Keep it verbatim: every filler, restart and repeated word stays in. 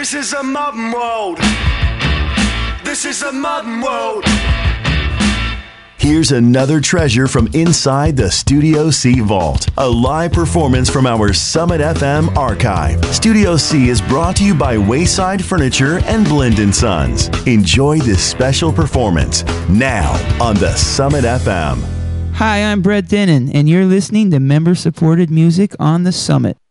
This is a modern world. This is a modern world. Here's another treasure from inside the Studio C Vault, a live performance from our Summit F M archive. Studio C is brought to you by Wayside Furniture and Blind and Sons. Enjoy this special performance now on the Summit F M. Hi, I'm Brett Dennen, and you're listening to member-supported music on the Summit.